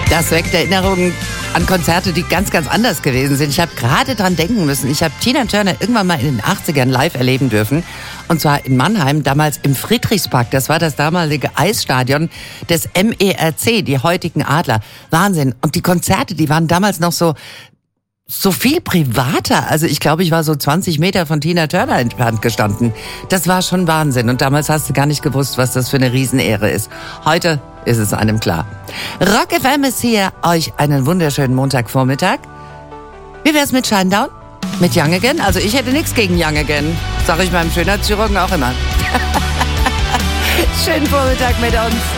Das weckt Erinnerungen an Konzerte, die ganz, ganz anders gewesen sind. Ich habe gerade dran denken müssen. Ich habe Tina Turner irgendwann mal in den 80ern live erleben dürfen. Und zwar in Mannheim, damals im Friedrichspark. Das war das damalige Eisstadion des MERC, die heutigen Adler. Wahnsinn. Und die Konzerte, die waren damals noch so viel privater. Also ich glaube, ich war so 20 Meter von Tina Turner entfernt gestanden. Das war schon Wahnsinn. Und damals hast du gar nicht gewusst, was das für eine Riesenehre ist. Heute ist es einem klar. Rock FM ist hier. Euch einen wunderschönen Montagvormittag. Wie wär's mit Shinedown? Mit Young Again? Also ich hätte nichts gegen Young Again. Sag ich meinem Schönheitschirurgen auch immer. Schönen Vormittag mit uns.